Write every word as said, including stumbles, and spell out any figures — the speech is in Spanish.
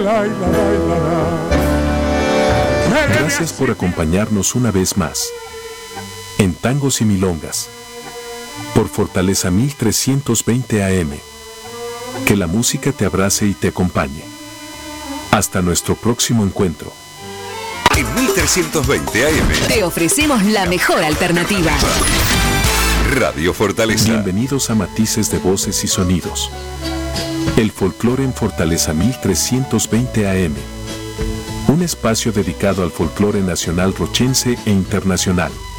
Gracias por acompañarnos una vez más en Tangos y Milongas por Fortaleza mil trescientos veinte A M. Que la música te abrace y te acompañe. Hasta nuestro próximo encuentro. En mil trescientos veinte A M te ofrecemos la mejor alternativa. Radio Fortaleza. Bienvenidos a Matices de Voces y Sonidos. El folclore en Fortaleza mil trescientos veinte A M. Un espacio dedicado al folclore nacional rochense e internacional.